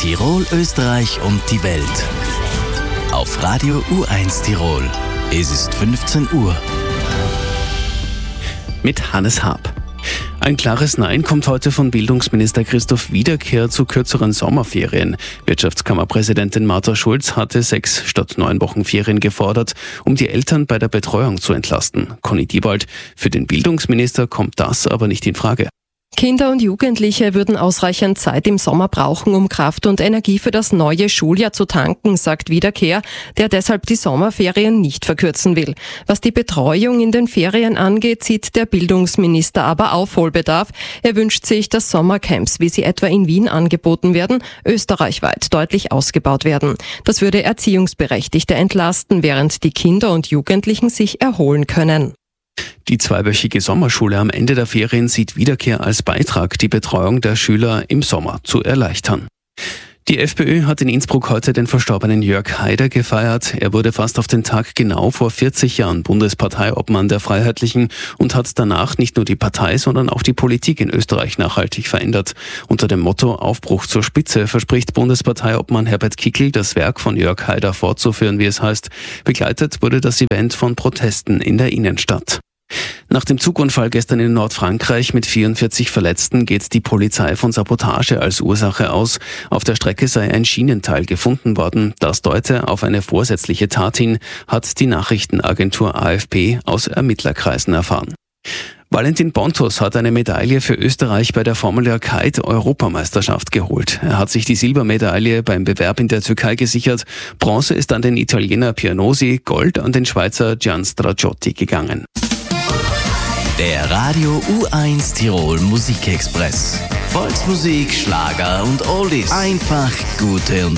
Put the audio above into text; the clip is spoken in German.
Tirol, Österreich und die Welt. Auf Radio U1 Tirol. Es ist 15 Uhr. Mit Hannes Haab. Ein klares Nein kommt heute von Bildungsminister Christoph Wiederkehr zu kürzeren Sommerferien. Wirtschaftskammerpräsidentin Martha Schulz hatte 6 statt 9 Wochen Ferien gefordert, um die Eltern bei der Betreuung zu entlasten. Conny Diebold: Für den Bildungsminister kommt das aber nicht in Frage. Kinder und Jugendliche würden ausreichend Zeit im Sommer brauchen, um Kraft und Energie für das neue Schuljahr zu tanken, sagt Wiederkehr, der deshalb die Sommerferien nicht verkürzen will. Was die Betreuung in den Ferien angeht, sieht der Bildungsminister aber Aufholbedarf. Er wünscht sich, dass Sommercamps, wie sie etwa in Wien angeboten werden, österreichweit deutlich ausgebaut werden. Das würde Erziehungsberechtigte entlasten, während die Kinder und Jugendlichen sich erholen können. Die 2-wöchige Sommerschule am Ende der Ferien sieht Wiederkehr als Beitrag, die Betreuung der Schüler im Sommer zu erleichtern. Die FPÖ hat in Innsbruck heute den verstorbenen Jörg Haider gefeiert. Er wurde fast auf den Tag genau vor 40 Jahren Bundesparteiobmann der Freiheitlichen und hat danach nicht nur die Partei, sondern auch die Politik in Österreich nachhaltig verändert. Unter dem Motto Aufbruch zur Spitze verspricht Bundesparteiobmann Herbert Kickl, das Werk von Jörg Haider fortzuführen, wie es heißt. Begleitet wurde das Event von Protesten in der Innenstadt. Nach dem Zugunfall gestern in Nordfrankreich mit 44 Verletzten geht die Polizei von Sabotage als Ursache aus. Auf der Strecke sei ein Schienenteil gefunden worden. Das deute auf eine vorsätzliche Tat hin, hat die Nachrichtenagentur AFP aus Ermittlerkreisen erfahren. Valentin Pontus hat eine Medaille für Österreich bei der Formula Kite Europameisterschaft geholt. Er hat sich die Silbermedaille beim Bewerb in der Türkei gesichert. Bronze ist an den Italiener Pianosi, Gold an den Schweizer Gian Straciotti gegangen. Der Radio U1 Tirol Musikexpress. Volksmusik, Schlager und Oldies. Einfach gute und